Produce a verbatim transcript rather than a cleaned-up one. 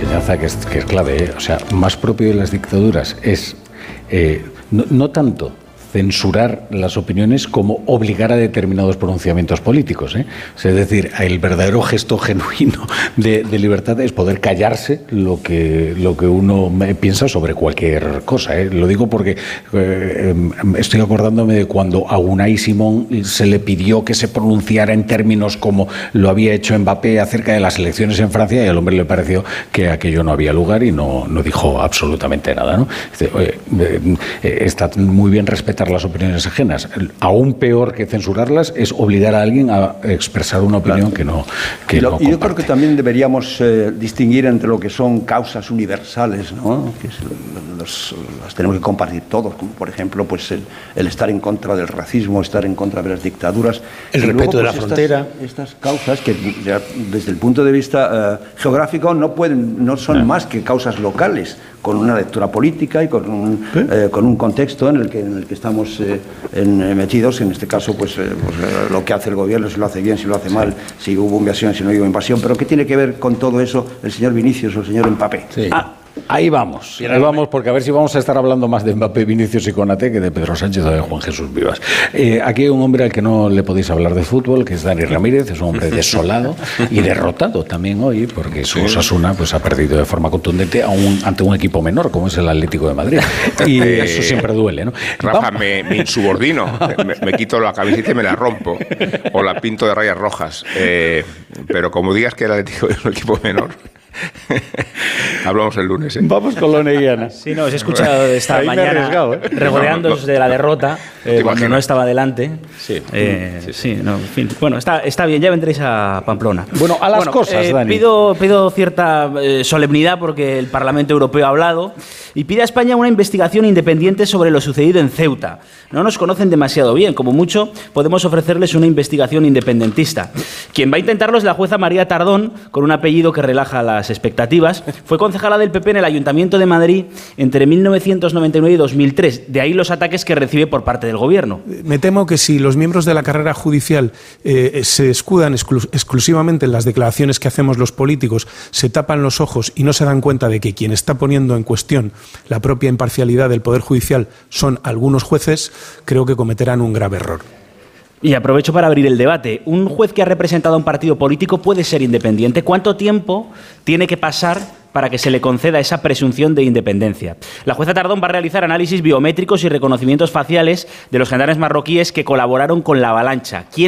enseñanza que es, que es clave, ¿eh? O sea, más propio de las dictaduras es eh, no, no tanto censurar las opiniones como obligar a determinados pronunciamientos políticos, ¿eh? Es decir, el verdadero gesto genuino de, de libertad es poder callarse lo que, lo que uno piensa sobre cualquier cosa, ¿eh? Lo digo porque eh, estoy acordándome de cuando a Unai Simón se le pidió que se pronunciara en términos como lo había hecho Mbappé acerca de las elecciones en Francia, y al hombre le pareció que aquello no había lugar y no, no dijo absolutamente nada, ¿no? Dice, oye, eh, está muy bien respetar las opiniones ajenas. Aún peor que censurarlas es obligar a alguien a expresar una opinión claro. que no que y lo, no y yo creo que también deberíamos eh, distinguir entre lo que son causas universales, ¿no? Que es, los, las tenemos que compartir todos, como por ejemplo pues el, el estar en contra del racismo, estar en contra de las dictaduras, el respeto de la estas, frontera, estas causas que ya, desde el punto de vista eh, geográfico no pueden no son no. más que causas locales, con una lectura política y con un, ¿Sí? eh, con un contexto en el que, en el que estamos eh, en, metidos, en este caso pues, eh, pues eh, lo que hace el gobierno, si lo hace bien, si lo hace mal, sí. si hubo invasión, si no hubo invasión, pero ¿qué tiene que ver con todo eso el señor Vinicius o el señor Mbappé? Sí. Ah, ahí vamos, ahí vamos, porque a ver si vamos a estar hablando más de Mbappé, Vinicius y Konaté que de Pedro Sánchez o de Juan Jesús Vivas. Eh, aquí hay un hombre al que no le podéis hablar de fútbol, que es Dani Ramírez, es un hombre desolado y derrotado también hoy, porque su Osasuna pues, ha perdido de forma contundente a un, ante un equipo menor, como es el Atlético de Madrid. Y eh, eso siempre duele, ¿no? Rafa, me, me insubordino, me, me quito la camiseta y me la rompo, o la pinto de rayas rojas. Eh, pero como digas que el Atlético es un equipo menor... Hablamos el lunes, ¿eh? Vamos con lo neguiana. Sí, no, os he escuchado esta Ahí mañana ¿eh? regodeándoos de la derrota eh, cuando no estaba delante. Sí, eh, sí, sí, no, en fin. Bueno, está, está bien, ya vendréis a Pamplona. Bueno, a las bueno, cosas, eh, Dani. Pido, pido cierta eh, solemnidad porque el Parlamento Europeo ha hablado y pide a España una investigación independiente sobre lo sucedido en Ceuta. No nos conocen demasiado bien, como mucho podemos ofrecerles una investigación independentista. Quien va a intentarlo es la jueza María Tardón, con un apellido que relaja las expectativas. Fue concejala del P P en el Ayuntamiento de Madrid entre mil novecientos noventa y nueve y dos mil tres. De ahí los ataques que recibe por parte del gobierno. Me temo que si los miembros de la carrera judicial eh, se escudan exclu- exclusivamente en las declaraciones que hacemos los políticos, se tapan los ojos y no se dan cuenta de que quien está poniendo en cuestión la propia imparcialidad del Poder Judicial son algunos jueces, creo que cometerán un grave error. Y aprovecho para abrir el debate. ¿Un juez que ha representado a un partido político puede ser independiente? ¿Cuánto tiempo tiene que pasar para que se le conceda esa presunción de independencia? La jueza Tardón va a realizar análisis biométricos y reconocimientos faciales de los gendarmes marroquíes que colaboraron con la avalancha. ¿Quién